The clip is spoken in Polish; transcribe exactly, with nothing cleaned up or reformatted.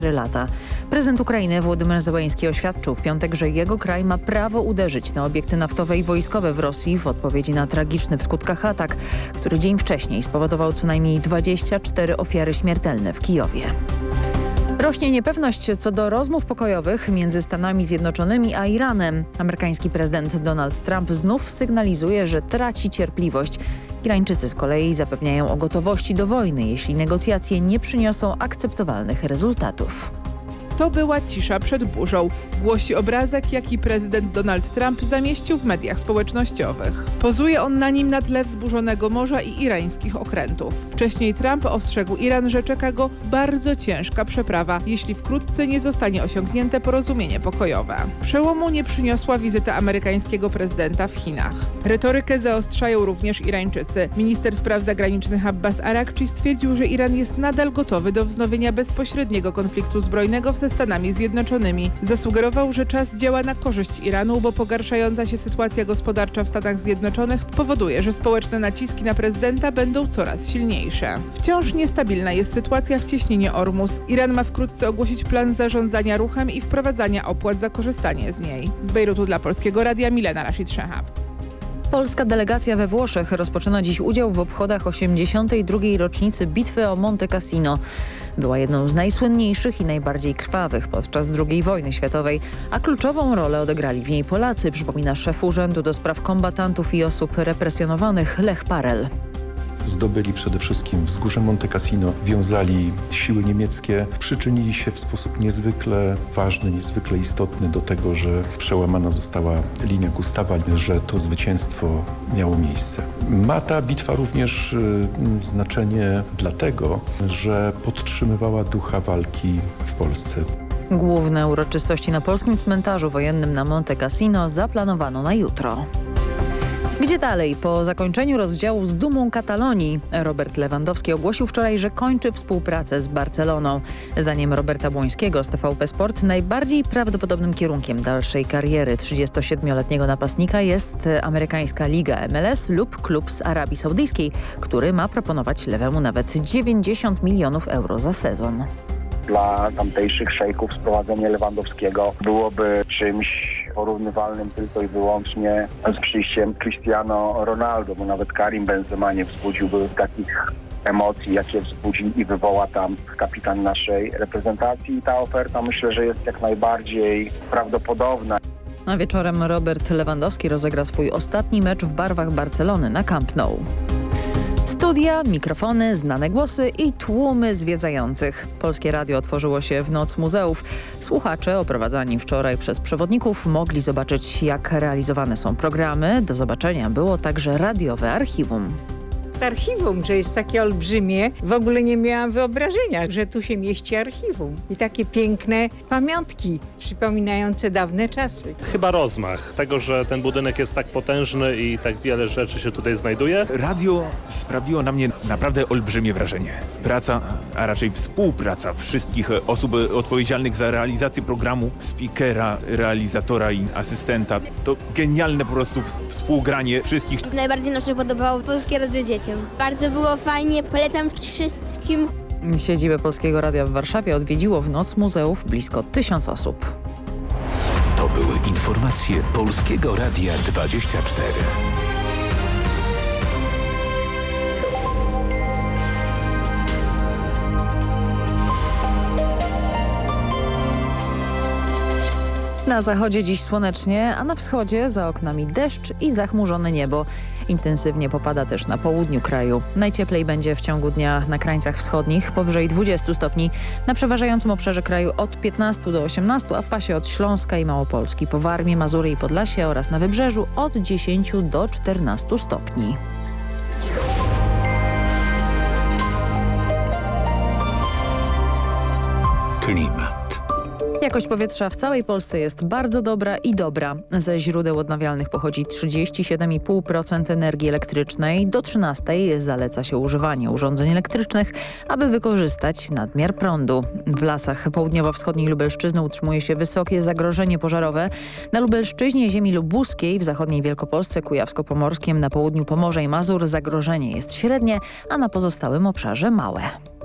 lata. Prezydent Ukrainy Wołodymyr Zełenski oświadczył w piątek, że jego kraj ma prawo uderzyć na obiekty naftowe i wojskowe w Rosji w odpowiedzi na tragiczny w skutkach atak, który dzień wcześniej spowodował co najmniej dwadzieścia cztery ofiary śmiertelne w Kijowie. Rośnie niepewność co do rozmów pokojowych między Stanami Zjednoczonymi a Iranem. Amerykański prezydent Donald Trump znów sygnalizuje, że traci cierpliwość. Irańczycy z kolei zapewniają o gotowości do wojny, jeśli negocjacje nie przyniosą akceptowalnych rezultatów. To była cisza przed burzą, głosi obrazek, jaki prezydent Donald Trump zamieścił w mediach społecznościowych. Pozuje on na nim na tle wzburzonego morza i irańskich okrętów. Wcześniej Trump ostrzegł Iran, że czeka go bardzo ciężka przeprawa, jeśli wkrótce nie zostanie osiągnięte porozumienie pokojowe. Przełomu nie przyniosła wizyta amerykańskiego prezydenta w Chinach. Retorykę zaostrzają również Irańczycy. Minister spraw zagranicznych Abbas Arakci stwierdził, że Iran jest nadal gotowy do wznowienia bezpośredniego konfliktu zbrojnego ze Stanami Zjednoczonymi. Zasugerował, że czas działa na korzyść Iranu, bo pogarszająca się sytuacja gospodarcza w Stanach Zjednoczonych powoduje, że społeczne naciski na prezydenta będą coraz silniejsze. Wciąż niestabilna jest sytuacja w cieśninie Ormus. Iran ma wkrótce ogłosić plan zarządzania ruchem i wprowadzania opłat za korzystanie z niej. Z Bejrutu dla Polskiego Radia Milena Rashid-Szehab. Polska delegacja we Włoszech rozpoczyna dziś udział w obchodach osiemdziesiątej drugiej rocznicy bitwy o Monte Cassino. Była jedną z najsłynniejszych i najbardziej krwawych podczas drugiej wojny światowej, a kluczową rolę odegrali w niej Polacy, przypomina szef Urzędu do Spraw Kombatantów i Osób Represjonowanych Lech Parel. Zdobyli przede wszystkim wzgórze Monte Cassino, wiązali siły niemieckie, przyczynili się w sposób niezwykle ważny, niezwykle istotny do tego, że przełamana została linia Gustawa, że to zwycięstwo miało miejsce. Ma ta bitwa również y, znaczenie dlatego, że podtrzymywała ducha walki w Polsce. Główne uroczystości na polskim cmentarzu wojennym na Monte Cassino zaplanowano na jutro. Gdzie dalej? Po zakończeniu rozdziału z dumą Katalonii Robert Lewandowski ogłosił wczoraj, że kończy współpracę z Barceloną. Zdaniem Roberta Błońskiego z T V P Sport najbardziej prawdopodobnym kierunkiem dalszej kariery trzydziestosiedmioletniego napastnika jest amerykańska Liga M L S lub klub z Arabii Saudyjskiej, który ma proponować lewemu nawet dziewięćdziesiąt milionów euro za sezon. Dla tamtejszych szejków sprowadzenie Lewandowskiego byłoby czymś porównywalnym tylko i wyłącznie z przyjściem Cristiano Ronaldo, bo nawet Karim Benzema nie wzbudziłby takich emocji, jakie wzbudzi i wywoła tam kapitan naszej reprezentacji. I ta oferta myślę, że jest jak najbardziej prawdopodobna. A wieczorem Robert Lewandowski rozegra swój ostatni mecz w barwach Barcelony na Camp Nou. Studia, mikrofony, znane głosy i tłumy zwiedzających. Polskie Radio otworzyło się w Noc Muzeów. Słuchacze oprowadzani wczoraj przez przewodników mogli zobaczyć, jak realizowane są programy. Do zobaczenia było także radiowe archiwum. Archiwum, że jest takie olbrzymie, w ogóle nie miałam wyobrażenia, że tu się mieści archiwum. I takie piękne pamiątki przypominające dawne czasy. Chyba rozmach tego, że ten budynek jest tak potężny i tak wiele rzeczy się tutaj znajduje. Radio sprawiło na mnie naprawdę olbrzymie wrażenie. Praca, a raczej współpraca wszystkich osób odpowiedzialnych za realizację programu, speakera, realizatora i asystenta. To genialne po prostu współgranie wszystkich. Najbardziej nam się podobało Polskie Radio Dzieciom. Bardzo było fajnie, polecam wszystkim. Siedzibę Polskiego Radia w Warszawie odwiedziło w Noc Muzeów blisko tysiąc osób. To były informacje Polskiego Radia dwadzieścia cztery. Na zachodzie dziś słonecznie, a na wschodzie za oknami deszcz i zachmurzone niebo. Intensywnie popada też na południu kraju. Najcieplej będzie w ciągu dnia na krańcach wschodnich, powyżej dwudziestu stopni. Na przeważającym obszarze kraju od piętnastu do osiemnastu, a w pasie od Śląska i Małopolski po Warmii, Mazury i Podlasie oraz na wybrzeżu od dziesięciu do czternastu stopni. Klimat. Jakość powietrza w całej Polsce jest bardzo dobra i dobra. Ze źródeł odnawialnych pochodzi trzydzieści siedem i pół procent energii elektrycznej. Do trzynastej zaleca się używanie urządzeń elektrycznych, aby wykorzystać nadmiar prądu. W lasach południowo-wschodniej Lubelszczyzny utrzymuje się wysokie zagrożenie pożarowe. Na Lubelszczyźnie, ziemi lubuskiej, w zachodniej Wielkopolsce, Kujawsko-Pomorskiem, na południu Pomorza i Mazur zagrożenie jest średnie, a na pozostałym obszarze małe.